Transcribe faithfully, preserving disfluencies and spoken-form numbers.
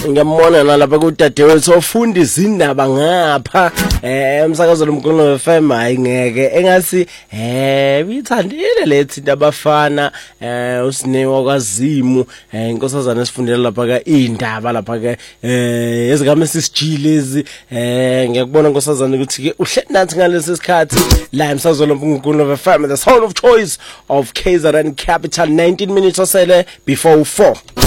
ngiyambona nalapha kudadewethu ofunda izindaba ngapha eh umsakazo lomkhulu F M hayi ngeke engathi eh uyithandile lethi indabafana eh usinewa kwaZimu eh inkosazana esifundela lapha ka indaba lapha ke eh ezikame sisijile lezi eh ngiyakubona inkosazana ukuthi ke uhle nathi ngalesi sikhathi la umsakazo lomkhulu F M the sound of choice of K Z N Capital nineteen minutes osele before four.